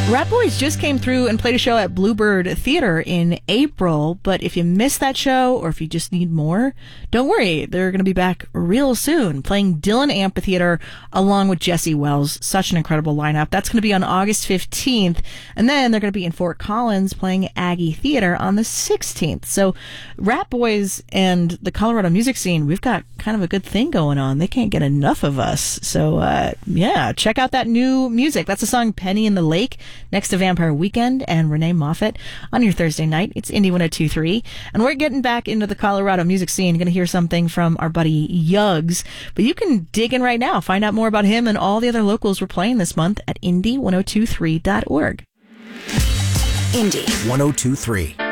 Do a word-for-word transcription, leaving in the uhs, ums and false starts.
Rat Boys just came through and played a show at Bluebird Theater in April, but if you missed that show or if you just need more, don't worry. They're going to be back real soon, playing Dillon Amphitheater along with Jesse Wells. Such an incredible lineup. That's going to be on August fifteenth, and then they're going to be in Fort Collins playing Aggie Theater on the sixteenth. So Rat Boys and the Colorado music scene, we've got kind of a good thing going on. They can't get enough of us. So, uh, yeah, check out that new music. That's the song Penny in the Lake, next to Vampire Weekend and Renee Moffat on your Thursday night. It's Indie one oh two point three, and we're getting back into the Colorado music scene. Going to hear something from our buddy Yugs, but you can dig in right now. Find out more about him and all the other locals we're playing this month at indie ten twenty-three dot org. Indie ten twenty-three.